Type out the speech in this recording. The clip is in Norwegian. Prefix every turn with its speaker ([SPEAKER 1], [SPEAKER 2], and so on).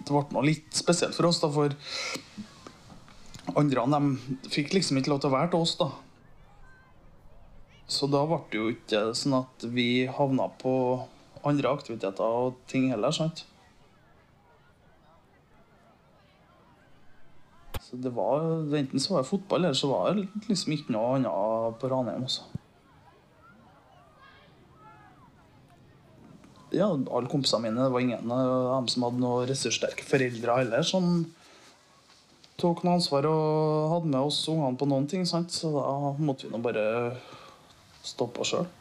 [SPEAKER 1] det ble noe litt spesielt for oss da, for andre de fikk liksom ikke lov til å være til oss da. Så da ble det jo ikke sånn at vi havnet på andre aktiviteter og ting heller, sant? Så det var, enten så var det fotball, eller så var det liksom ikke noe annet på Ranheim også. Ja, alle kompisene mine, det var ingen av dem som hadde noen ressurssterke foreldre eller som tok noe ansvar og hadde med oss ungene på noen ting, sant? Så da måtte vi nå bare stoppe oss selv.